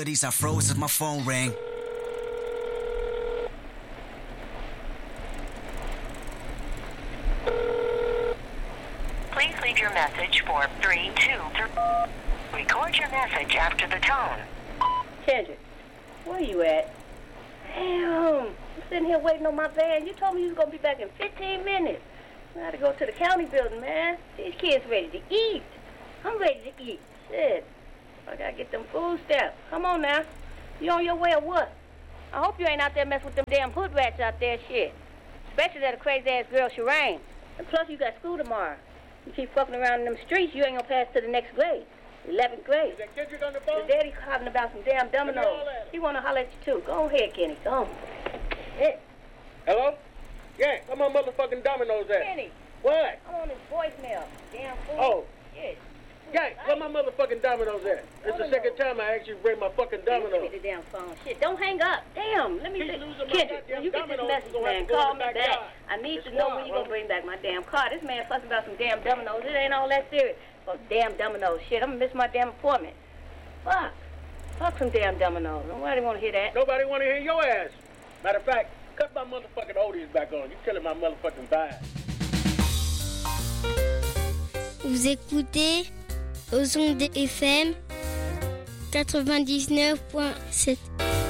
possibilities, I froze as my phone rang. Please leave your message for 323. Record your message after the tone. Kendrick, where you at? Damn, I'm sitting here waiting on my van. You told me you was going to be back in 15 minutes. I got to go to the county building, man. These kids ready to eat. I'm ready to eat. Shit. I got to get them food stamps. Come on now. You on your way or what? I hope you ain't out there messing with them damn hood rats out there, shit. Especially that crazy-ass girl, Shireen. And plus, you got school tomorrow. You keep fucking around in them streets, you ain't gonna pass to the next grade. 11th grade. Is that Kendrick on the phone? The daddy hollering about some damn dominoes. He wanna holler at you too. Go ahead, Kenny. Go on. Yeah. Hello? Yeah, where my motherfucking dominoes at? Kenny. What? I'm on his voicemail. Damn fool. Oh. Shit. Yeah, where my motherfucking dominoes at? It's the second time I asked you to bring my fucking Give me dominoes. the damn phone. Shit, don't hang up. Damn, let me Keep see. losing my Kendrick, goddamn when you get this dominoes, message, you're gonna man, have to go call in me the back. backyard. I need It's to know wild, when you gonna bro. bring back my damn car. This man fussing about some damn dominoes. It ain't all that serious. Oh, damn dominoes. Shit, I'm gonna miss my damn appointment. Fuck. Fuck some damn dominoes. Nobody wanna hear that. Nobody want to hear your ass. Matter of fact, cut my motherfucking oldies back on. You killing my motherfucking vibe. Vous écoutez aux ondes FM 99.7.